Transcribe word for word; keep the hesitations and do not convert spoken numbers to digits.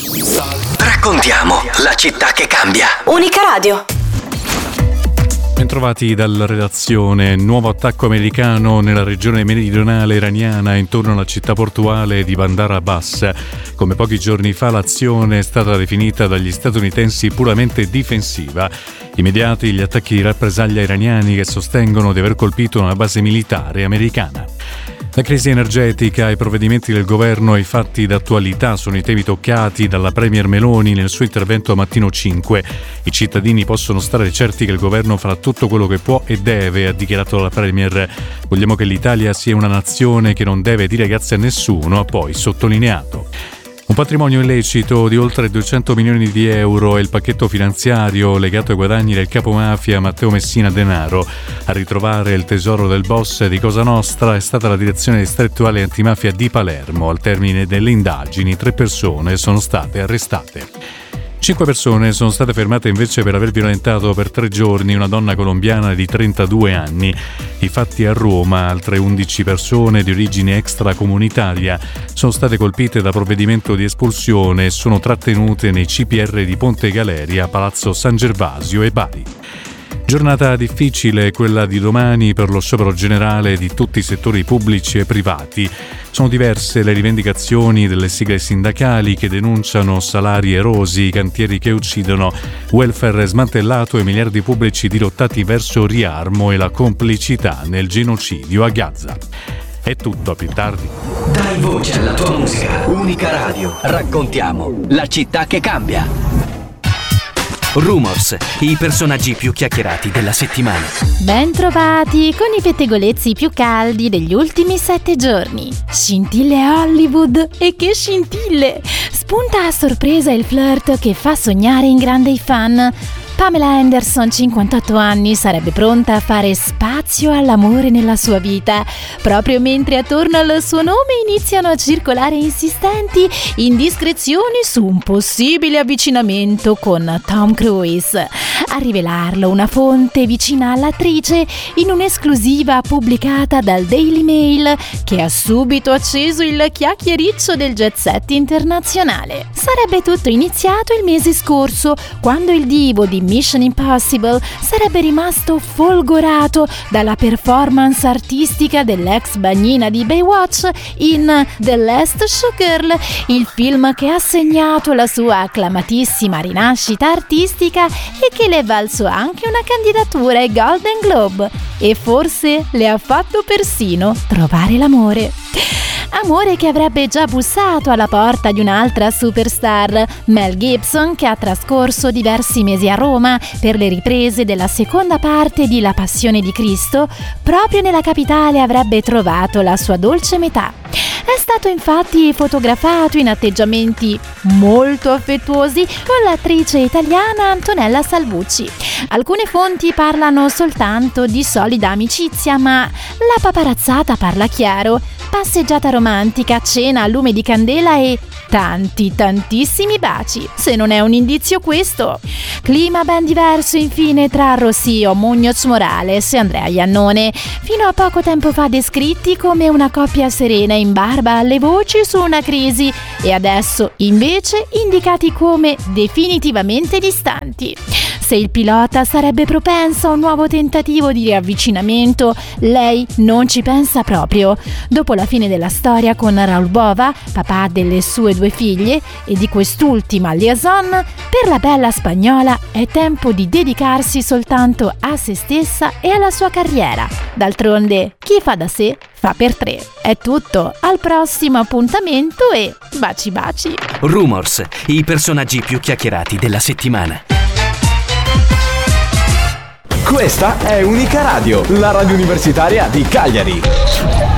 Raccontiamo la città che cambia. Unica Radio. Bentrovati dalla redazione. Nuovo attacco americano nella regione meridionale iraniana intorno alla città portuale di Bandar Abbas. Come pochi giorni fa, l'azione è stata definita dagli statunitensi puramente difensiva. Immediati gli attacchi di rappresaglia iraniani che sostengono di aver colpito una base militare americana. La crisi energetica, i provvedimenti del governo e i fatti d'attualità sono i temi toccati dalla Premier Meloni nel suo intervento a Mattino cinque. I cittadini possono stare certi che il governo farà tutto quello che può e deve, ha dichiarato la Premier. Vogliamo che l'Italia sia una nazione che non deve dire grazie a nessuno, ha poi sottolineato. Un patrimonio illecito di oltre duecento milioni di euro è il pacchetto finanziario legato ai guadagni del capomafia Matteo Messina Denaro. A ritrovare il tesoro del boss di Cosa Nostra è stata la direzione distrettuale antimafia di Palermo. Al termine delle indagini, tre persone sono state arrestate. Cinque persone sono state fermate invece per aver violentato per tre giorni una donna colombiana di trentadue anni. I fatti a Roma, altre undici persone di origine extracomunitaria sono state colpite da provvedimento di espulsione e sono trattenute nei C P R di Ponte Galeria, Palazzo San Gervasio e Bari. Giornata difficile quella di domani per lo sciopero generale di tutti i settori pubblici e privati. Sono diverse le rivendicazioni delle sigle sindacali che denunciano salari erosi, cantieri che uccidono, welfare smantellato e miliardi pubblici dirottati verso riarmo e la complicità nel genocidio a Gaza. È tutto, a più tardi. Dai voce alla tua musica. Unica Radio. Raccontiamo la città che cambia. Rumors, i personaggi più chiacchierati della settimana. Ben trovati con i pettegolezzi più caldi degli ultimi sette giorni. Scintille Hollywood, e che scintille! Spunta a sorpresa il flirt che fa sognare in grande i fan. Pamela Anderson, cinquantotto anni, sarebbe pronta a fare spazio all'amore nella sua vita, proprio mentre attorno al suo nome iniziano a circolare insistenti indiscrezioni su un possibile avvicinamento con Tom Cruise. A rivelarlo una fonte vicina all'attrice in un'esclusiva pubblicata dal Daily Mail, che ha subito acceso il chiacchiericcio del jet set internazionale. Sarebbe tutto iniziato il mese scorso, quando il divo di Mission Impossible sarebbe rimasto folgorato dalla performance artistica dell'ex bagnina di Baywatch in The Last Showgirl, il film che ha segnato la sua acclamatissima rinascita artistica e che le è valso anche una candidatura ai Golden Globe, e forse le ha fatto persino trovare l'amore. Amore che avrebbe già bussato alla porta di un'altra superstar, Mel Gibson, che ha trascorso diversi mesi a Roma per le riprese della seconda parte di La Passione di Cristo. Proprio nella capitale avrebbe trovato la sua dolce metà. È stato infatti fotografato in atteggiamenti molto affettuosi con l'attrice italiana Antonella Salvucci. Alcune fonti parlano soltanto di solida amicizia, ma la paparazzata parla chiaro. Passeggiata romantica, cena a lume di candela e tanti, tantissimi baci, se non è un indizio questo. Clima ben diverso infine tra Rossio, Muñoz Morales e Andrea Iannone, fino a poco tempo fa descritti come una coppia serena in barba alle voci su una crisi, e adesso invece indicati come definitivamente distanti. Se il pilota sarebbe propenso a un nuovo tentativo di riavvicinamento, lei non ci pensa proprio. Dopo la fine della storia con Raul Bova, papà delle sue due figlie, e di quest'ultima liaison, per la bella spagnola è tempo di dedicarsi soltanto a se stessa e alla sua carriera. D'altronde, chi fa da sé fa per tre. È tutto, al prossimo appuntamento e baci baci. Rumors, i personaggi più chiacchierati della settimana. Questa è Unica Radio, la radio universitaria di Cagliari.